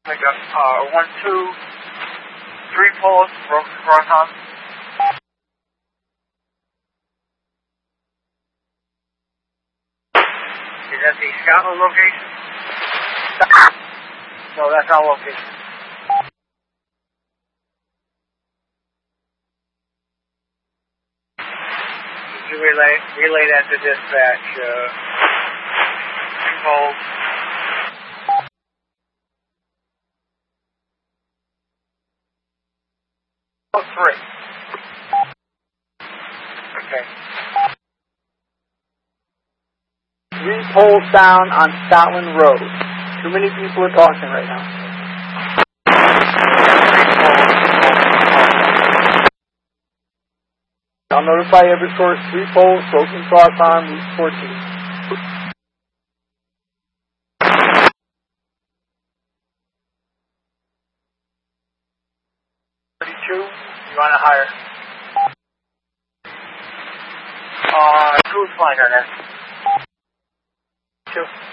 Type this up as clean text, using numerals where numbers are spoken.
I got 1, 2, 3 poles, broken cross arm. Is that the Scotland location? No, that's our location. You relay that to dispatch. 3 poles. Oh, 3. Okay. 3 poles down on Scotland Road. Too many people are talking right now. I'll notify every source. 3 poles, broken cross arm, Route 14. 32, you want to hire? Who's flying on that? 2.